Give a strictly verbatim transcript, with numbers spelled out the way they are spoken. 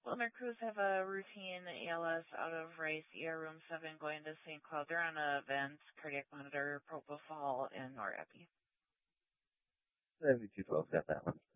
Wilmer crews have a routine A L S out of Rice, E R room seven, going to Saint Cloud. They're on a vent, cardiac monitor, propofol, and norepi. seventy-two twelve, got that one.